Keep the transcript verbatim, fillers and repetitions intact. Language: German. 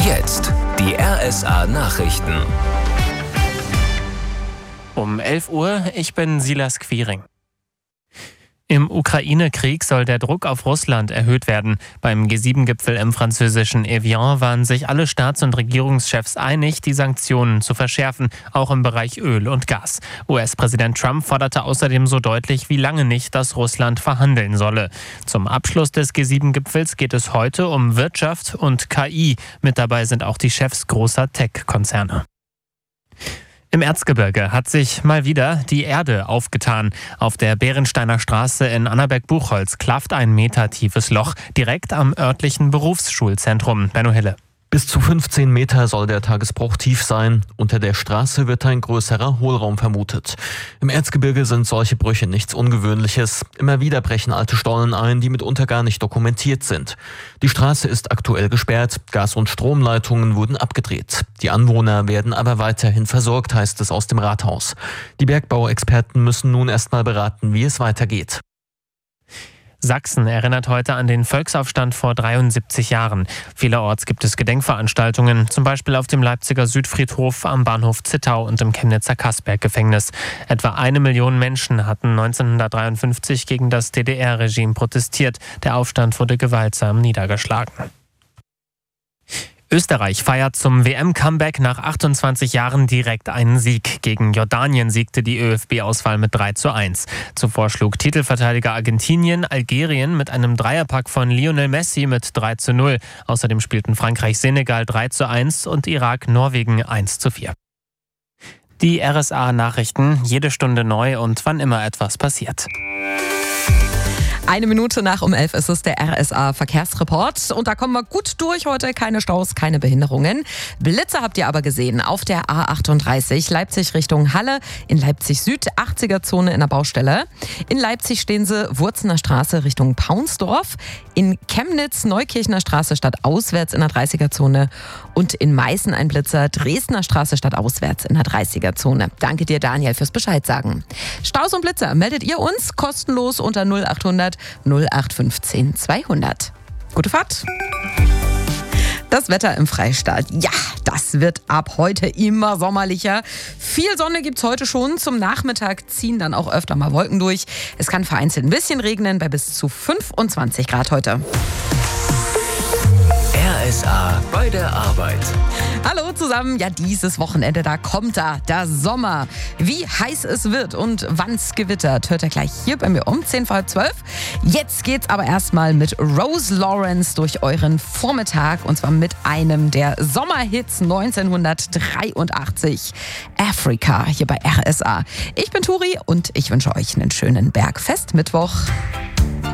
Jetzt die R S A-Nachrichten. Um elf Uhr, ich bin Silas Quiring. Im Ukraine-Krieg soll der Druck auf Russland erhöht werden. Beim G sieben Gipfel im französischen Evian waren sich alle Staats- und Regierungschefs einig, die Sanktionen zu verschärfen, auch im Bereich Öl und Gas. U S-Präsident Trump forderte außerdem so deutlich wie lange nicht, dass Russland verhandeln solle. Zum Abschluss des G sieben Gipfels geht es heute um Wirtschaft und K I. Mit dabei sind auch die Chefs großer Tech-Konzerne. Im Erzgebirge hat sich mal wieder die Erde aufgetan. Auf der Bärensteiner Straße in Annaberg-Buchholz klafft ein Meter tiefes Loch direkt am örtlichen Berufsschulzentrum. Benno Hille. Bis zu fünfzehn Meter soll der Tagesbruch tief sein. Unter der Straße wird ein größerer Hohlraum vermutet. Im Erzgebirge sind solche Brüche nichts Ungewöhnliches. Immer wieder brechen alte Stollen ein, die mitunter gar nicht dokumentiert sind. Die Straße ist aktuell gesperrt. Gas- und Stromleitungen wurden abgedreht. Die Anwohner werden aber weiterhin versorgt, heißt es aus dem Rathaus. Die Bergbauexperten müssen nun erst mal beraten, wie es weitergeht. Sachsen erinnert heute an den Volksaufstand vor dreiundsiebzig Jahren. Vielerorts gibt es Gedenkveranstaltungen, zum Beispiel auf dem Leipziger Südfriedhof, am Bahnhof Zittau und im Chemnitzer Kassberg-Gefängnis. Etwa eine Million Menschen hatten neunzehnhundertdreiundfünfzig gegen das D D R-Regime protestiert. Der Aufstand wurde gewaltsam niedergeschlagen. Österreich feiert zum W M-Comeback nach achtundzwanzig Jahren direkt einen Sieg. Gegen Jordanien siegte die ÖFB-Auswahl mit drei zu eins. Zuvor schlug Titelverteidiger Argentinien Algerien mit einem Dreierpack von Lionel Messi mit drei zu null. Außerdem spielten Frankreich-Senegal drei zu eins und Irak-Norwegen eins zu vier. Die R S A-Nachrichten, jede Stunde neu und wann immer etwas passiert. Eine Minute nach um elf ist es der R S A-Verkehrsreport. Und da kommen wir gut durch heute. Keine Staus, keine Behinderungen. Blitze habt ihr aber gesehen auf der A achtunddreißig, Leipzig Richtung Halle. In Leipzig Süd, achtziger-Zone in der Baustelle. In Leipzig stehen sie Wurzener Straße Richtung Paunsdorf. In Chemnitz, Neukirchner Straße stadtauswärts in der dreißiger-Zone. Und in Meißen ein Blitzer, Dresdner Straße stadtauswärts in der dreißiger-Zone. Danke dir, Daniel, fürs Bescheid sagen. Staus und Blitzer meldet ihr uns kostenlos unter null achthundert null acht fünfzehn zweihundert. Gute Fahrt! Das Wetter im Freistaat. Ja, das wird ab heute immer sommerlicher. Viel Sonne gibt's heute schon. Zum Nachmittag ziehen dann auch öfter mal Wolken durch. Es kann vereinzelt ein bisschen regnen bei bis zu fünfundzwanzig Grad heute. R S A bei der Arbeit. Hallo zusammen. Ja, dieses Wochenende, da kommt da der Sommer. Wie heiß es wird und wann's gewittert, hört ihr gleich hier bei mir um zehn vor halb zwölf. Jetzt geht's aber erstmal mit Rose Lawrence durch euren Vormittag und zwar mit einem der Sommerhits neunzehnhundertdreiundachtzig. Africa hier bei R S A. Ich bin Turi und ich wünsche euch einen schönen Bergfest-Mittwoch.